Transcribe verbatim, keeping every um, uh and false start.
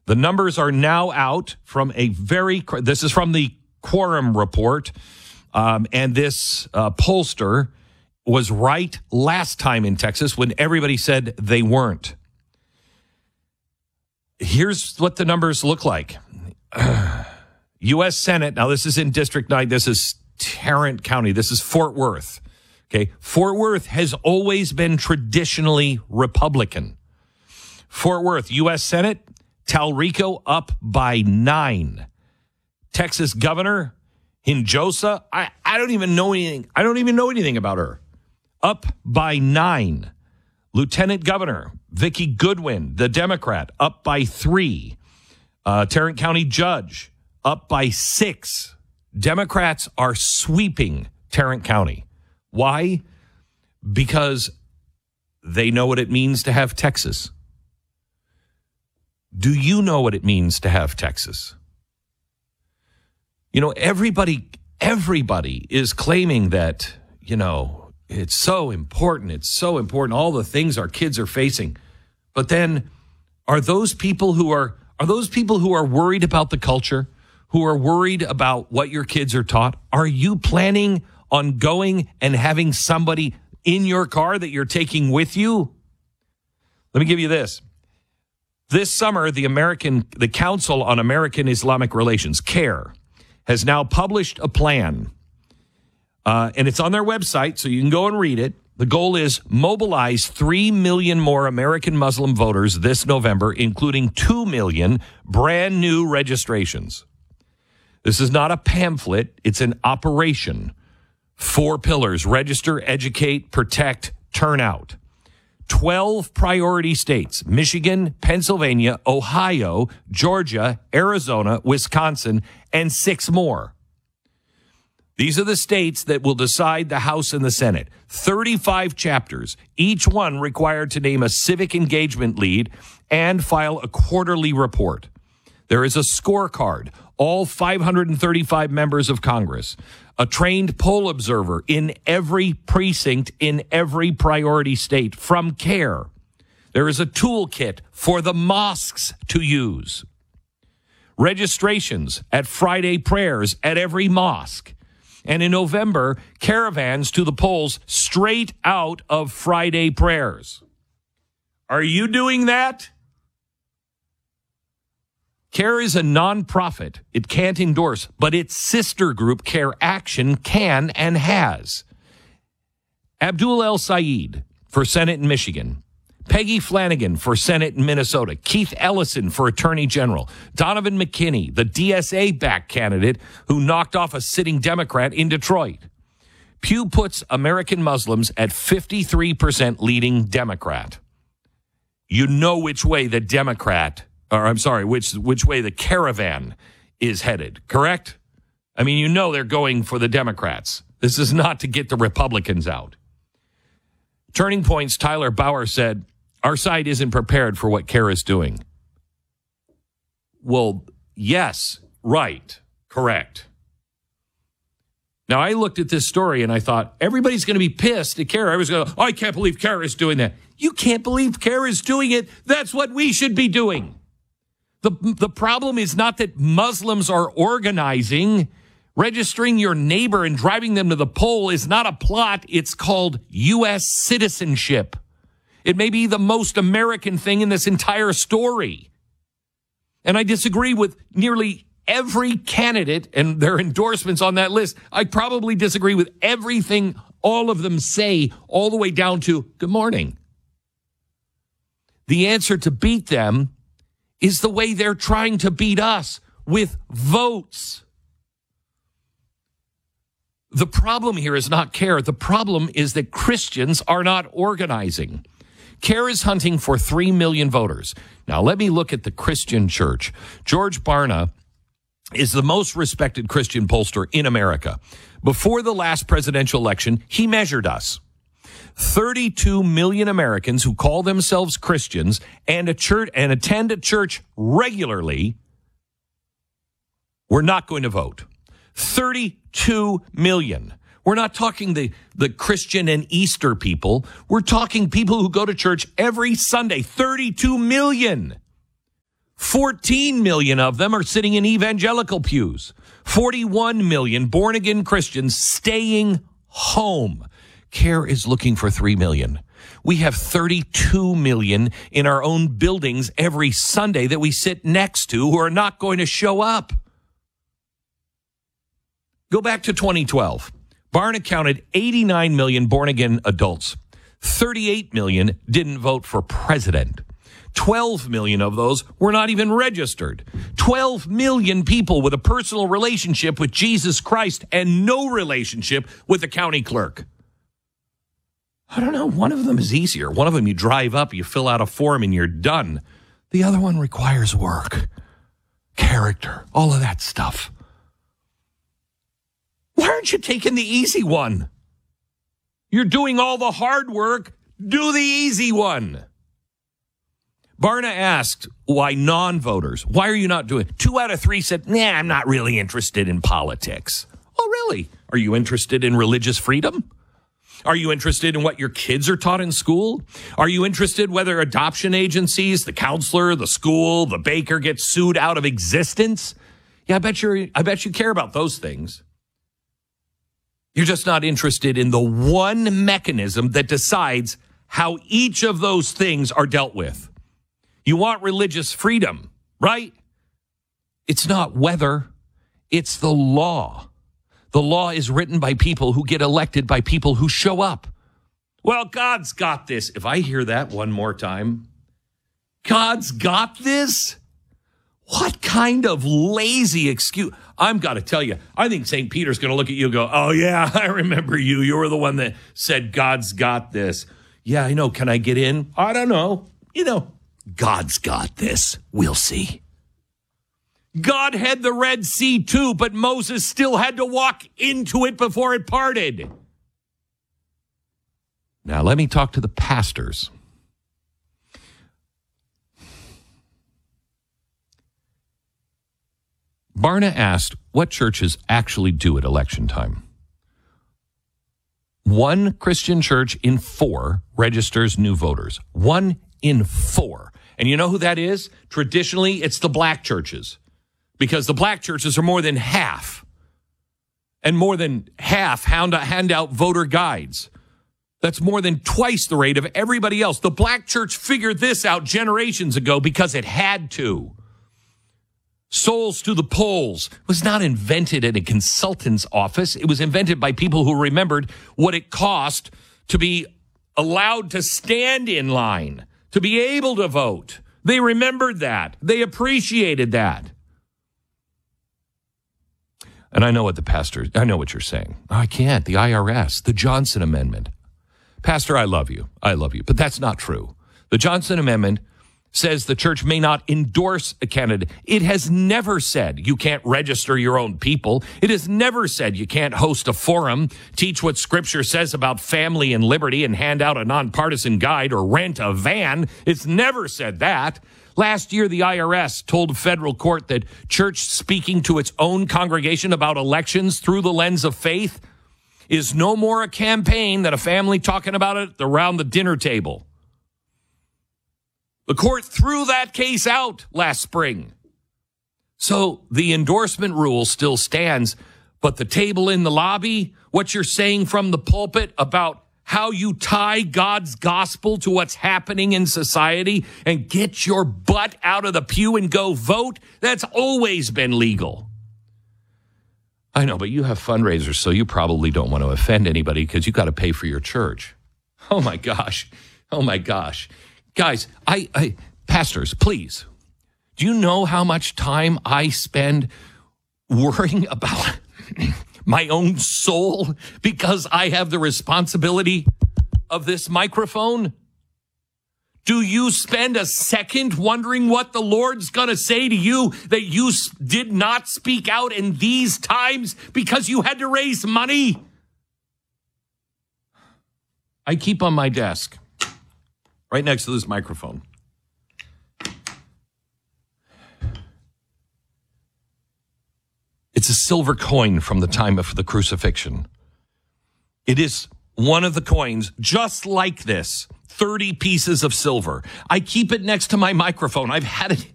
The numbers are now out from a very, this is from the Quorum report, um, and this uh, pollster was right last time in Texas when everybody said they weren't. Here's what the numbers look like. U S Senate, now this is in District nine, this is Tarrant County, this is Fort Worth. Okay, Fort Worth has always been traditionally Republican. Fort Worth, U S Senate, Talrico up by nine. Texas Governor Hinojosa, I, I don't even know anything. I don't even know anything about her. Up by nine. Lieutenant Governor Vicki Goodwin, the Democrat, up by three. Uh, Tarrant County Judge, up by six. Democrats are sweeping Tarrant County. Why? Because they know what it means to have Texas. Do you know what it means to have Texas? You know, everybody, everybody is claiming that, you know, it's so important. It's so important. All the things our kids are facing. But then are those people who are, are those people who are worried about the culture, who are worried about what your kids are taught? Are you planning on going and having somebody in your car that you're taking with you? Let me give you this. This summer, the American, the Council on American Islamic Relations, CAIR, has now published a plan. Uh, and it's on their website, so you can go and read it. The goal is mobilize three million more American Muslim voters this November, including two million brand new registrations. This is not a pamphlet. It's an operation. Four pillars: register, educate, protect, turn out. twelve priority states: Michigan, Pennsylvania, Ohio, Georgia, Arizona, Wisconsin, and six more. These are the states that will decide the House and the Senate. thirty-five chapters, each one required to name a civic engagement lead and file a quarterly report. There is a scorecard, all five hundred thirty-five members of Congress, a trained poll observer in every precinct in every priority state from CAIR. There is a toolkit for the mosques to use. Registrations at Friday prayers at every mosque. And in November, caravans to the polls straight out of Friday prayers. Are you doing that? CAIR is a nonprofit. It can't endorse, but its sister group, CAIR Action, can and has. Abdul El Sayed for Senate in Michigan. Peggy Flanagan for Senate in Minnesota. Keith Ellison for Attorney General. Donovan McKinney, the D S A-backed candidate who knocked off a sitting Democrat in Detroit. Pew puts American Muslims at fifty-three percent leading Democrat. You know which way the Democrat, or I'm sorry, which which way the caravan is headed, correct? I mean, you know they're going for the Democrats. This is not to get the Republicans out. Turning Point's Tyler Bauer said, our side isn't prepared for what CAIR is doing. Well, yes, right, correct. Now, I looked at this story and I thought, everybody's going to be pissed at CAIR. Everybody's going to, oh, I can't believe CAIR is doing that. You can't believe CAIR is doing it. That's what we should be doing. The, the problem is not that Muslims are organizing. Registering your neighbor and driving them to the poll is not a plot. It's called U S citizenship. It may be the most American thing in this entire story. And I disagree with nearly every candidate and their endorsements on that list. I probably disagree with everything all of them say, all the way down to good morning. The answer to beat them is the way they're trying to beat us, with votes. The problem here is not CAIR. The problem is that Christians are not organizing. CAIR is hunting for three million voters. Now, let me look at the Christian church. George Barna is the most respected Christian pollster in America. Before the last presidential election, he measured us. thirty-two million Americans who call themselves Christians and a church and attend a church regularly were not going to vote. thirty-two million. We're not talking the, the Christian and Easter people. We're talking people who go to church every Sunday. thirty-two million. fourteen million of them are sitting in evangelical pews. forty-one million born-again Christians staying home. CARE is looking for three million. We have thirty-two million in our own buildings every Sunday that we sit next to who are not going to show up. Go back to twenty twelve. Barna counted eighty-nine million born-again adults. thirty-eight million didn't vote for president. twelve million of those were not even registered. twelve million people with a personal relationship with Jesus Christ and no relationship with the county clerk. I don't know. One of them is easier. One of them you drive up, you fill out a form, and you're done. The other one requires work, character, all of that stuff. Why aren't you taking the easy one? You're doing all the hard work. Do the easy one. Barna asked why non-voters, why are you not doing it? Two out of three said, nah, I'm not really interested in politics. Oh, really? Are you interested in religious freedom? Are you interested in what your kids are taught in school? Are you interested whether adoption agencies, the counselor, the school, the baker gets sued out of existence? Yeah, I bet you I bet you care about those things. You're just not interested in the one mechanism that decides how each of those things are dealt with. You want religious freedom, right? It's not whether, it's the law. The law is written by people who get elected by people who show up. Well, God's got this. If I hear that one more time, God's got this? What kind of lazy excuse? I'm got to tell you, I think Saint Peter's going to look at you and go, oh, yeah, I remember you. You were the one that said God's got this. Yeah, I know. Can I get in? I don't know. You know, God's got this. We'll see. God had the Red Sea too, but Moses still had to walk into it before it parted. Now, let me talk to the pastors. Barna asked what churches actually do at election time. One Christian church in four registers new voters. One in four. And you know who that is? Traditionally, it's the black churches, because the black churches are more than half. And more than half hand out, hand out voter guides. That's more than twice the rate of everybody else. The black church figured this out generations ago because it had to. Souls to the polls was not invented in a consultant's office. It was invented by people who remembered what it cost to be allowed to stand in line, to be able to vote. They remembered that. They appreciated that. And I know what the pastor, I know what you're saying. Oh, I can't. The I R S, the Johnson Amendment. Pastor, I love you. I love you. But that's not true. The Johnson Amendment says the church may not endorse a candidate. It has never said you can't register your own people. It has never said you can't host a forum, teach what Scripture says about family and liberty, and hand out a nonpartisan guide or rent a van. It's never said that. Last year, the I R S told a federal court that church speaking to its own congregation about elections through the lens of faith is no more a campaign than a family talking about it around the dinner table. The court threw that case out last spring. So the endorsement rule still stands, but the table in the lobby, what you're saying from the pulpit about how you tie God's gospel to what's happening in society and get your butt out of the pew and go vote, that's always been legal. I know, but you have fundraisers, so you probably don't want to offend anybody because you got to pay for your church. Oh, my gosh. Oh, my gosh. Guys, I, I, pastors, please, do you know how much time I spend worrying about my own soul because I have the responsibility of this microphone? Do you spend a second wondering what the Lord's going to say to you that you did not speak out in these times because you had to raise money? I keep on my desk, right next to this microphone, it's a silver coin from the time of the crucifixion. It is one of the coins just like this, thirty pieces of silver. I keep it next to my microphone. I've had it